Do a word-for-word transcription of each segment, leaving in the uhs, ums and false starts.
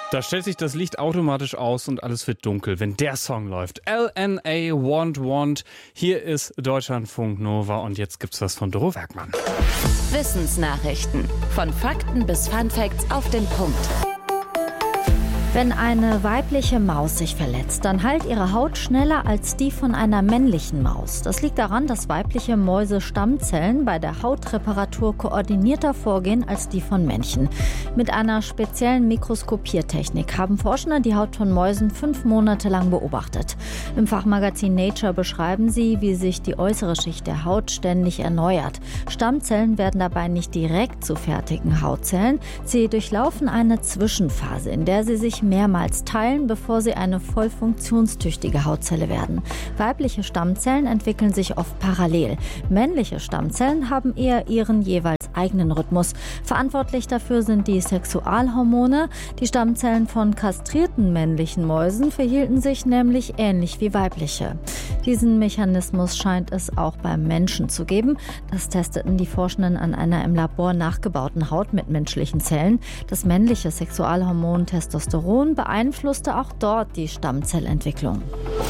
Da stellt sich das Licht automatisch aus und alles wird dunkel, wenn der Song läuft. L N A Want Want. Hier ist Deutschlandfunk Nova und jetzt gibt's was von Doro Werkmann. Wissensnachrichten. Von Fakten bis Funfacts auf den Punkt. Wenn eine weibliche Maus sich verletzt, dann heilt ihre Haut schneller als die von einer männlichen Maus. Das liegt daran, dass weibliche Mäuse Stammzellen bei der Hautreparatur koordinierter vorgehen als die von Männchen. Mit einer speziellen Mikroskopiertechnik haben Forschende die Haut von Mäusen fünf Monate lang beobachtet. Im Fachmagazin Nature beschreiben sie, wie sich die äußere Schicht der Haut ständig erneuert. Stammzellen werden dabei nicht direkt zu fertigen Hautzellen. Sie durchlaufen eine Zwischenphase, in der sie sich mehrmals teilen, bevor sie eine voll funktionstüchtige Hautzelle werden. Weibliche Stammzellen entwickeln sich oft parallel. Männliche Stammzellen haben eher ihren jeweils eigenen Rhythmus. Verantwortlich dafür sind die Sexualhormone. Die Stammzellen von kastrierten männlichen Mäusen verhielten sich nämlich ähnlich wie weibliche. Diesen Mechanismus scheint es auch beim Menschen zu geben. Das testeten die Forschenden an einer im Labor nachgebauten Haut mit menschlichen Zellen. Das männliche Sexualhormon Testosteron beeinflusste auch dort die Stammzellentwicklung.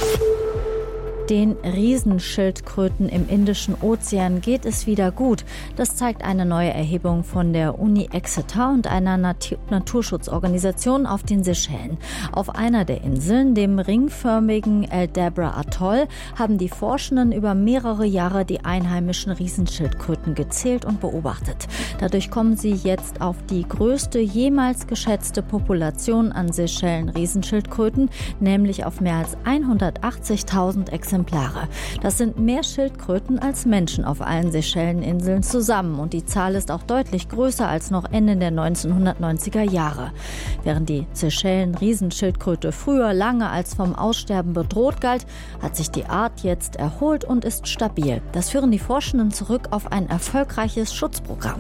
Den Riesenschildkröten im Indischen Ozean geht es wieder gut. Das zeigt eine neue Erhebung von der Uni Exeter und einer Nat- Naturschutzorganisation auf den Seychellen. Auf einer der Inseln, dem ringförmigen Aldabra Atoll, haben die Forschenden über mehrere Jahre die einheimischen Riesenschildkröten gezählt und beobachtet. Dadurch kommen sie jetzt auf die größte jemals geschätzte Population an Seychellen-Riesenschildkröten, nämlich auf mehr als hundertachtzigtausend Exemplare. Das sind mehr Schildkröten als Menschen auf allen Seychelleninseln zusammen und die Zahl ist auch deutlich größer als noch Ende der neunzehnhundertneunziger Jahre. Während die Seychellen-Riesenschildkröte früher lange als vom Aussterben bedroht galt, hat sich die Art jetzt erholt und ist stabil. Das führen die Forschenden zurück auf ein erfolgreiches Schutzprogramm.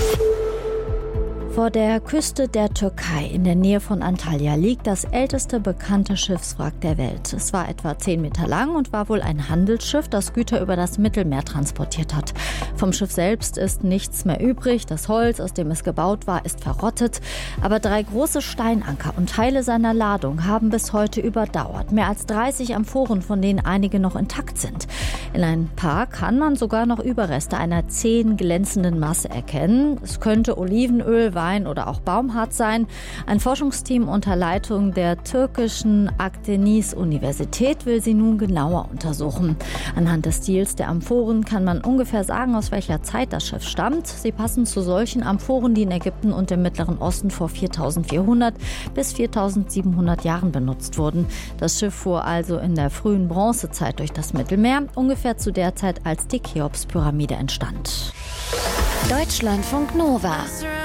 Vor der Küste der Türkei in der Nähe von Antalya liegt das älteste bekannte Schiffswrack der Welt. Es war etwa zehn Meter lang und war wohl ein Handelsschiff, das Güter über das Mittelmeer transportiert hat. Vom Schiff selbst ist nichts mehr übrig. Das Holz, aus dem es gebaut war, ist verrottet. Aber drei große Steinanker und Teile seiner Ladung haben bis heute überdauert. Mehr als dreißig Amphoren, von denen einige noch intakt sind. In ein paar kann man sogar noch Überreste einer zähen, glänzenden Masse erkennen. Es könnte Olivenöl, Wein oder auch Baumharz sein. Ein Forschungsteam unter Leitung der türkischen Akdeniz-Universität will sie nun genauer untersuchen. Anhand des Stils der Amphoren kann man ungefähr sagen, aus welcher Zeit das Schiff stammt. Sie passen zu solchen Amphoren, die in Ägypten und im Mittleren Osten vor viertausendvierhundert bis viertausendsiebenhundert Jahren benutzt wurden. Das Schiff fuhr also in der frühen Bronzezeit durch das Mittelmeer, ungefähr zu der Zeit, als die Cheops-Pyramide entstand. Deutschlandfunk Nova.